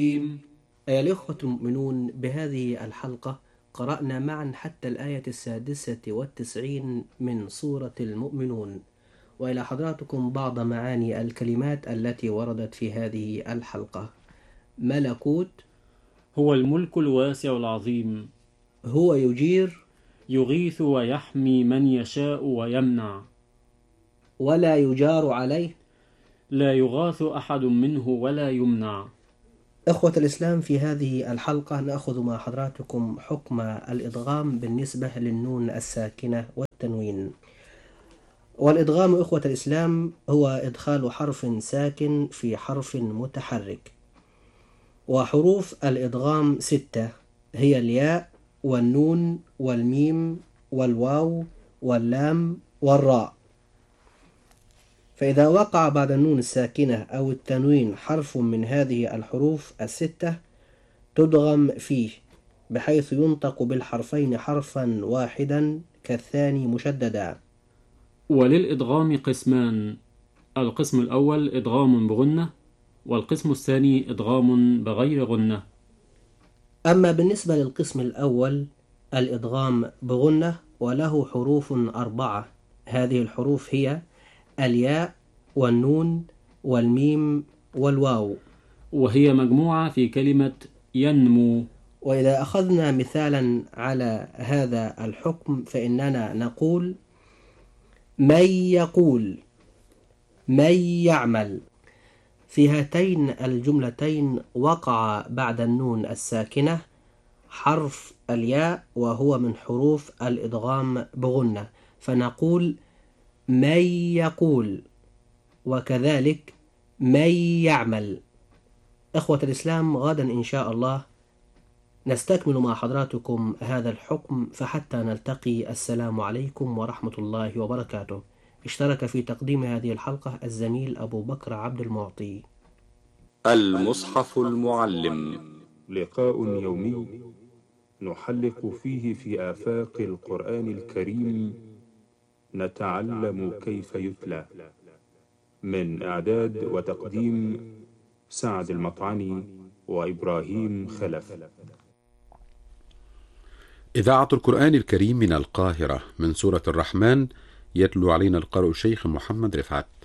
أيها الإخوة المؤمنون، بهذه الحلقة قرأنا معا حتى الآية 96 من سورة المؤمنون، وإلى حضراتكم بعض معاني الكلمات التي وردت في هذه الحلقة. ملكوت هو الملك الواسع العظيم، هو يجير يغيث ويحمي من يشاء ويمنع، ولا يجار عليه، لا يغاث أحد منه ولا يمنع. إخوة الإسلام، في هذه الحلقة نأخذ مع حضراتكم حكم الإدغام بالنسبة للنون الساكنة والتنوين. والإدغام إخوة الإسلام هو إدخال حرف ساكن في حرف متحرك، وحروف الإدغام 6 هي الياء والنون والميم والواو واللام والراء. فإذا وقع بعد النون الساكنة أو التنوين حرف من هذه الحروف 6 تدغم فيه، بحيث ينطق بالحرفين حرفا واحدا كالثاني مشددا. وللإدغام قسمان: القسم الأول إدغام بغنة، والقسم الثاني إدغام بغير غنة. أما بالنسبة للقسم الأول الإدغام بغنة، وله حروف 4. هذه الحروف هي الياء والنون والميم والواو، وهي مجموعة في كلمة ينمو. وإذا أخذنا مثالا على هذا الحكم فإننا نقول: من يقول، من يعمل. في هاتين الجملتين وقع بعد النون الساكنة حرف الياء، وهو من حروف الإدغام بغنة، فنقول من يقول، وكذلك من يعمل. إخوة الإسلام، غدا إن شاء الله نستكمل مع حضراتكم هذا الحكم، فحتى نلتقي السلام عليكم ورحمة الله وبركاته. اشترك في تقديم هذه الحلقة الزميل أبو بكر عبد المعطي. المصحف المعلم، لقاء يومي نحلق فيه في آفاق القرآن الكريم، نتعلم كيف يتلى. من إعداد وتقديم سعد المطعني وإبراهيم خلف. إذاعة القرآن الكريم من القاهرة، من سورة الرحمن، يتلو علينا القارئ الشيخ محمد رفعت.